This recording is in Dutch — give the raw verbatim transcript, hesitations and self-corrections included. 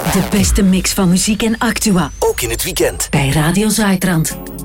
De beste mix van muziek en actua. Ook in het weekend. Bij Radio Zuidrand.